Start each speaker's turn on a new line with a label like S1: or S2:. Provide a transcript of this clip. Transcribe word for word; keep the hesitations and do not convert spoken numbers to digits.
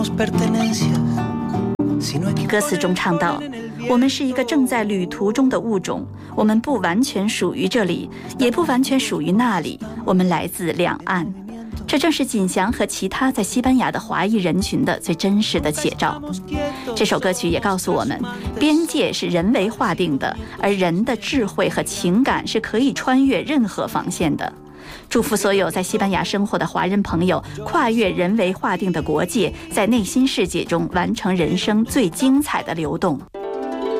S1: 歌词中唱道：我们是一个正在旅途中的物种，我们不完全属于这里，也不完全属于那里，我们来自两岸。这正是锦祥和其他在西班牙的华裔人群的最真实的写照。这首歌曲也告诉我们，边界是人为划定的，而人的智慧和情感是可以穿越任何防线的。祝福所有在西班牙生活的华人朋友，跨越人为划定的国界，在内心世界中完成人生最精彩的流动。